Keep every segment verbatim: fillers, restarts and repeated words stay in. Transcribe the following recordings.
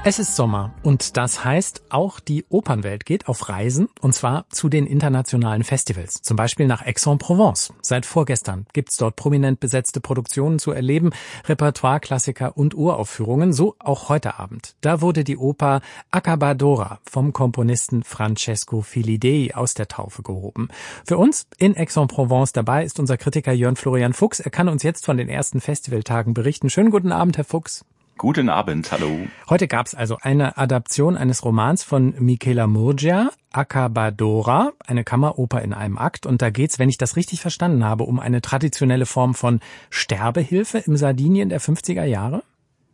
Es ist Sommer und das heißt, auch die Opernwelt geht auf Reisen und zwar zu den internationalen Festivals, zum Beispiel nach Aix-en-Provence. Seit vorgestern gibt's dort prominent besetzte Produktionen zu erleben, Repertoire-Klassiker und Uraufführungen, so auch heute Abend. Da wurde die Oper Accabadora vom Komponisten Francesco Filidei aus der Taufe gehoben. Für uns in Aix-en-Provence dabei ist unser Kritiker Jörn Florian Fuchs. Er kann uns jetzt von den ersten Festivaltagen berichten. Schönen guten Abend, Herr Fuchs. Guten Abend, hallo. Heute gab es also eine Adaption eines Romans von Michela Murgia, Accabadora, eine Kammeroper in einem Akt. Und da geht's, wenn ich das richtig verstanden habe, um eine traditionelle Form von Sterbehilfe im Sardinien der fünfziger Jahre?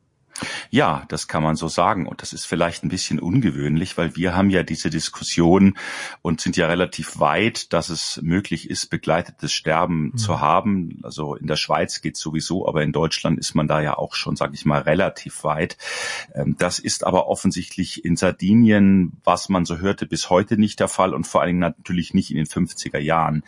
Ja, das kann man so sagen. Und das ist vielleicht ein bisschen ungewöhnlich, weil wir haben ja diese Diskussion und sind ja relativ weit, dass es möglich ist, begleitetes Sterben mhm. zu haben. Also in der Schweiz geht's sowieso, aber in Deutschland ist man da ja auch schon, sage ich mal, relativ weit. Das ist aber offensichtlich in Sardinien, was man so hörte, bis heute nicht der Fall und vor allen Dingen natürlich nicht in den fünfziger Jahren.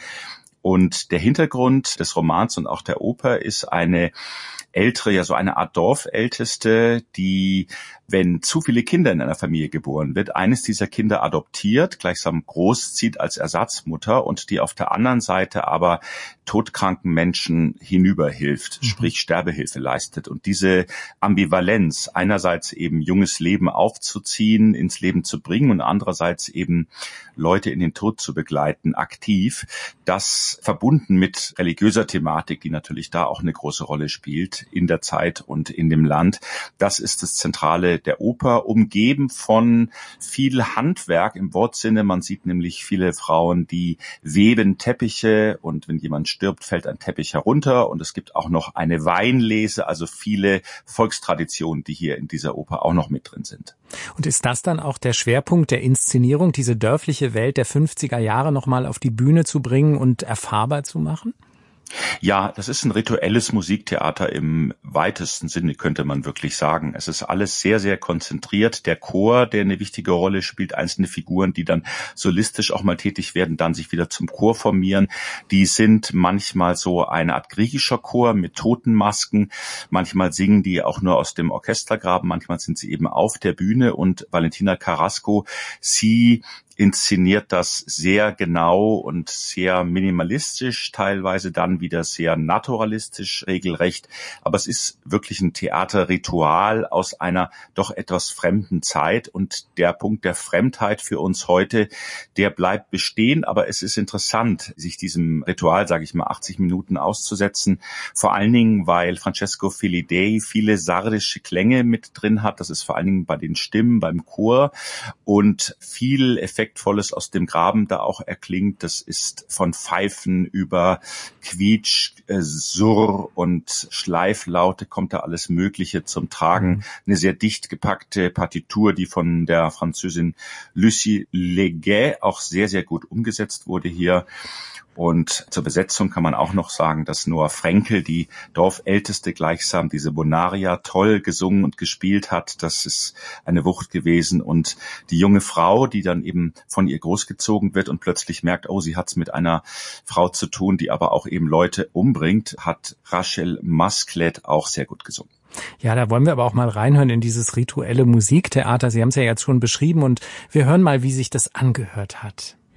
Und der Hintergrund des Romans und auch der Oper ist eine ältere, ja so eine Art Dorfälteste, die, wenn zu viele Kinder in einer Familie geboren wird, eines dieser Kinder adoptiert, gleichsam großzieht als Ersatzmutter und die auf der anderen Seite aber todkranken Menschen hinüberhilft, mhm. sprich Sterbehilfe leistet. Und diese Ambivalenz, einerseits eben junges Leben aufzuziehen, ins Leben zu bringen und andererseits eben Leute in den Tod zu begleiten, aktiv, das verbunden mit religiöser Thematik, die natürlich da auch eine große Rolle spielt in der Zeit und in dem Land. Das ist das Zentrale der Oper, umgeben von viel Handwerk im Wortsinne. Man sieht nämlich viele Frauen, die weben Teppiche und wenn jemand stirbt, fällt ein Teppich herunter und es gibt auch noch eine Weinlese, also viele Volkstraditionen, die hier in dieser Oper auch noch mit drin sind. Und ist das dann auch der Schwerpunkt der Inszenierung, diese dörfliche Welt der fünfziger Jahre nochmal auf die Bühne zu bringen und erfahrbar zu machen? Ja, das ist ein rituelles Musiktheater im weitesten Sinne, könnte man wirklich sagen. Es ist alles sehr, sehr konzentriert. Der Chor, der eine wichtige Rolle spielt, einzelne Figuren, die dann solistisch auch mal tätig werden, dann sich wieder zum Chor formieren. Die sind manchmal so eine Art griechischer Chor mit Totenmasken. Manchmal singen die auch nur aus dem Orchestergraben. Manchmal sind sie eben auf der Bühne und Valentina Carrasco, sie inszeniert das sehr genau und sehr minimalistisch, teilweise dann wieder sehr naturalistisch, regelrecht. Aber es ist wirklich ein Theaterritual aus einer doch etwas fremden Zeit. Und der Punkt der Fremdheit für uns heute, der bleibt bestehen. Aber es ist interessant, sich diesem Ritual, sage ich mal, achtzig Minuten auszusetzen. Vor allen Dingen, weil Francesco Filidei viele sardische Klänge mit drin hat. Das ist vor allen Dingen bei den Stimmen, beim Chor und viel Effekt Volles aus dem Graben da auch erklingt. Das ist von Pfeifen über Quietsch, äh, Surr und Schleiflaute kommt da alles Mögliche zum Tragen. Mhm. Eine sehr dicht gepackte Partitur, die von der Französin Lucie Leguet auch sehr, sehr gut umgesetzt wurde hier. Und zur Besetzung kann man auch noch sagen, dass Noah Frenkel, die Dorfälteste, gleichsam diese Bonaria toll gesungen und gespielt hat. Das ist eine Wucht gewesen. Und die junge Frau, die dann eben von ihr großgezogen wird und plötzlich merkt, oh, sie hat es mit einer Frau zu tun, die aber auch eben Leute umbringt, hat Rachel Masclet auch sehr gut gesungen. Ja, da wollen wir aber auch mal reinhören in dieses rituelle Musiktheater. Sie haben es ja jetzt schon beschrieben und wir hören mal, wie sich das angehört hat.